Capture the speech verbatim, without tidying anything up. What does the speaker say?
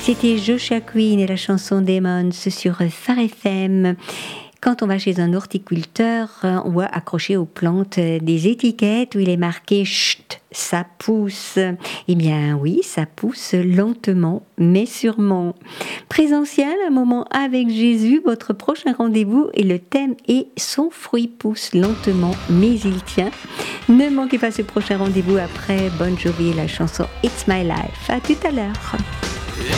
C'était Joshua Queen et la chanson Demons sur Phare F M. Quand on va chez un horticulteur, on voit accrocher aux plantes des étiquettes où il est marqué « Chut, ça pousse ». Eh bien oui, ça pousse lentement, mais sûrement. Présentiel, un moment avec Jésus, votre prochain rendez-vous et le thème est « Son fruit pousse lentement, mais il tient ». Ne manquez pas ce prochain rendez-vous après Bon Jovi et la chanson « It's My Life ». À tout à l'heure.